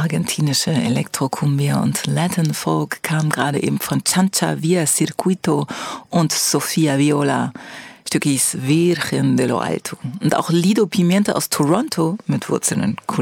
argentinische Elektro-Cumbia und Latin Folk kam gerade eben von Chancha Via Circuito und Sofia Viola. Stück hieß Virgen de lo Alto. Und auch Lido Pimienta aus Toronto mit Wurzeln in